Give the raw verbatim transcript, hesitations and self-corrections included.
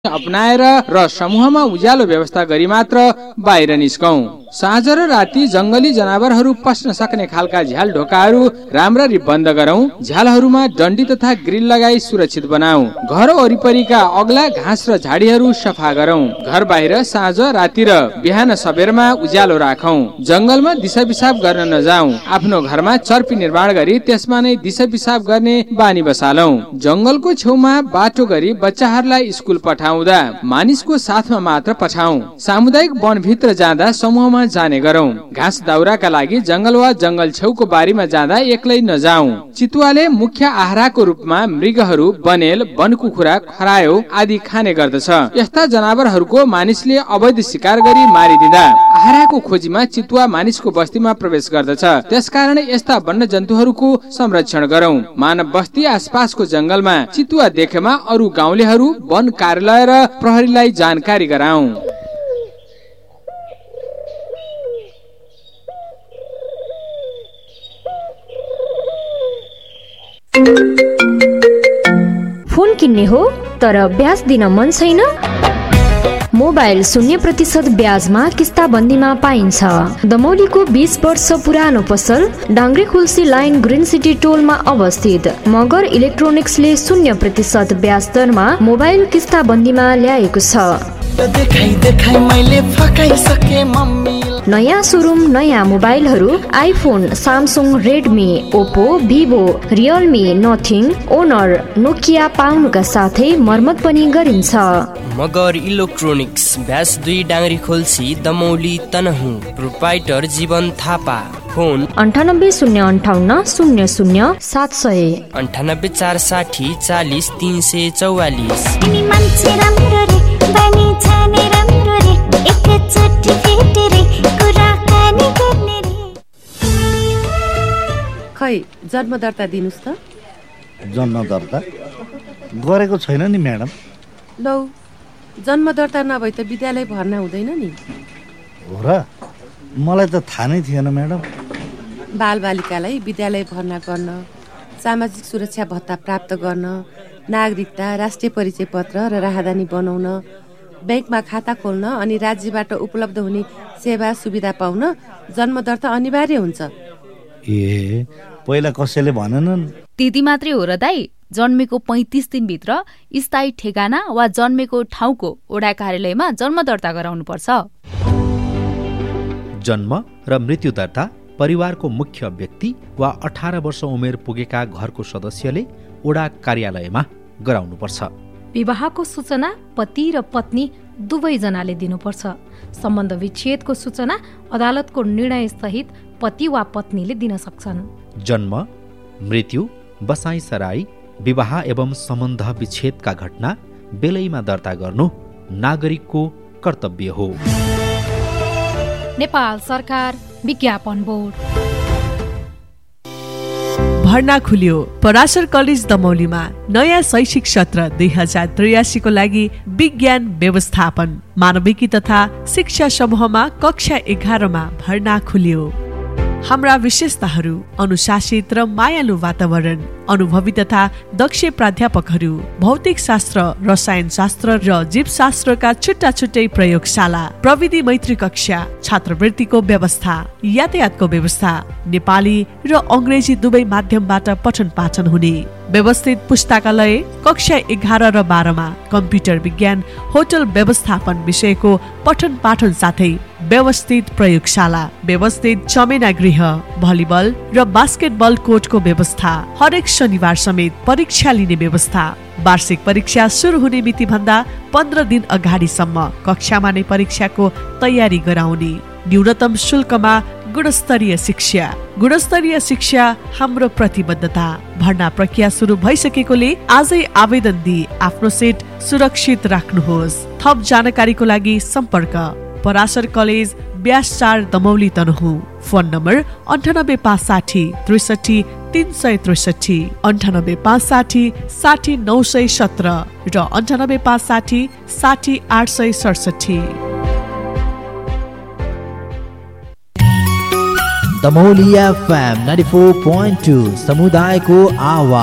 अपनाएर र समूहमा उज्यालो व्यवस्था गरी मात्र बाहिर निस्कौं। साँझ र राति जंगली जनावरहरू पस्न सक्ने खालका झ्याल ढोकाहरू राम्ररी बन्द गरौं। झ्यालहरूमा डन्डी तथा ग्रिल लगाई सुरक्षित बनाऊ। घर वरिपरिका अग्ला घाँस र झाडीहरू सफा गरौं। घर बाहिर साँझ राति र बिहान सबेरमा उज्यालो राखौं। जंगलमा दिशा पिसाब गर्न नजाऊ। आफ्नो घरमा चर्पी निर्माण गरी त्यसमा नै दिशा पिसाब गर्ने बानी बसालौं। जंगलको छेउमा बाटो गरी बच्चाहरूलाई स्कुल पठाउँदा मानिसको साथमा मात्र पठाऊ। सामुदायिक वनभित्र जाँदा समूहमा जाने गरौं। घाँस दाउराका लागि जंगल वा जंगल छेउको बारीमा जाँदा एक्लै नजाऊ। चितुवाले मुख्य आहाराको रूपमा मृगहरू, बनेल, बनकुखुरा, खरायो आदि खाने गर्दछ। यस्ता जनावरहरूको मानिसले अवैध शिकार गरी मारिदिँदा आहाराको खोजीमा चितुवा मानिसको बस्तीमा प्रवेश गर्दछ। त्यसकारण यस्ता वन्य जन्तुहरूको संरक्षण गरौं। मानव बस्ती आसपासको जंगलमा चितुवा देखेमा अरू गाउँलेहरू, वन कार्यालय र प्रहरीलाई जानकारी गराऊ। फोन किन्ने हो तर ब्याज दिन मन छैन? मोबाइल शून्य प्रतिशत ब्याजमा किस्ताबन्दीमा पाइन्छ। दमौलीको बीस वर्ष पुरानो पसल डाङ्ग्रे खुल्सी लाइन ग्रिन सिटी टोलमा अवस्थित मगर इलेक्ट्रोनिक्सले शून्य प्रतिशत ब्याज दरमा मोबाइल किस्ताबन्दीमा ल्याएको छ। देखाई देखाई मैले फकाइसके मम्मी। नयाँ सोरुम, नयाँ मोबाइलहरू iPhone, Samsung, Redmi, Oppo, Vivo, Realme, nothing, owner, Nokia पाउनुका साथै मर्मत पनि गरिन्छ। मगर इलेक्ट्रोनिक्स, ब्यास दुई डाङ्ग्री खोल्सी, दमौली, तनहुँ। प्रोप्राइटर जीवन थापा। फोन अन्ठानब्बे शून्य अन्ठाउन्न शून्य शून्य सात सय, अन्ठानब्बे चार साठी चालिस तीन सय चौवालिस। खै जन्म दर्ता दिनुस् त। जन्म दर्ता गरेको छैन नि म्याडम। लौ जन्म दर्ता नभए त विद्यालय भर्ना हुँदैन नि। हो र? मलाई त थाहा नै थिएन म्याडम। बालबालिकालाई विद्यालय भर्ना गर्न, सामाजिक सुरक्षा भत्ता प्राप्त गर्न, नागरिकता, राष्ट्रिय परिचय पत्र र राहदानी बनाउन, ब्याङ्कमा खाता खोल्न अनि राज्यबाट उपलब्ध हुने सेवा सुविधा पाउन जन्म दर्ता अनिवार्य हुन्छ। ए पहिला कसैले भनेनन्? त्यति मात्रै हो र दाइ? जन्मेको पैँतिस दिनभित्र स्थायी ठेगाना वा जन्मेको ठाउँको वडा कार्यालयमा जन्म दर्ता गराउनु पर्छ। जन्म र मृत्यु दर्ता परिवारको मुख्य व्यक्ति वा अठार वर्ष उमेर पुगेका घरको सदस्यले वडा कार्यालयमा गराउनुपर्छ। विवाहको सूचना पति र पत्नी दुवैजनाले दिनुपर्छ। सम्बन्ध विच्छेदको सूचना अदालतको निर्णय सहित पति वा पत्नीले दिन सक्छन्। जन्म, मृत्यु, बसाई सराई, विवाह एवं सम्बन्ध विच्छेदका घटना बेलैमा दर्ता गर्नु नागरिकको कर्तव्य हो। नेपाल सरकार विज्ञापन बोर्ड। भर्ना खुल्यो पराशर कलेज दमौलीमा। नयाँ शैक्षिक सत्र दुई हजार त्रियासीको लागि विज्ञान व्यवस्थापन मानविकी तथा शिक्षा समूहमा कक्षा एघारमा भर्ना खुल्यो। हाम्रा विशेषताहरू अनुशासित र मायालु वातावरण, अनुभवी तथा दक्ष प्राध्यापकहरू, भौतिक शास्त्र, रसायन शास्त्र र जीवशास्त्रका छुट्टा छुट्टै प्रयोगशाला, प्रविधि मैत्री कक्षा, छात्रवृत्तिको व्यवस्था, यातायातको व्यवस्था, नेपाली र अङ्ग्रेजी दुवै माध्यमबाट पठन पाठन हुने, व्यवस्थित पुस्तकालय, कक्षा एघार र बाह्रमा कम्प्युटर विज्ञान, होटल व्यवस्थापन विषयको पठन पाठन साथै व्यवस्थित प्रयोगशाला, व्यवस्थित चमेना गृह, भलिबल र बास्केटबल कोर्टको व्यवस्था, हरेक शनिबार समेत परीक्षा लिने व्यवस्था, वार्षिक परीक्षा सुरु हुने मिति भन्दा पन्ध्र दिन अगाडिसम्म कक्षामा नै परीक्षाको तयारी गराउने, न्यूनतम शुल्कमा गुणस्तरीय शिक्षा। गुणस्तरीय शिक्षा हाम्रो प्रतिबद्धता। भर्ना प्रक्रिया सुरु भइसकेकोले आजै आवेदन दिई आफ्नो सेट सुरक्षित राख्नुहोस्। थप जानकारीको लागि सम्पर्क पराशर कलेज, ब्यास चार, दमौली, तनहुँ। फोन नम्बर अन्ठानब्बे पाँच साठी त्रिसठी तीन सय त्रिसठी, अन्ठानब्बे पाँच साठी साठी नौ सय सत्र र अन्ठानब्बे पाँच साठी साठी आठ सय सडसठी। Damauli FM ninety four point two समुदायको आवाज।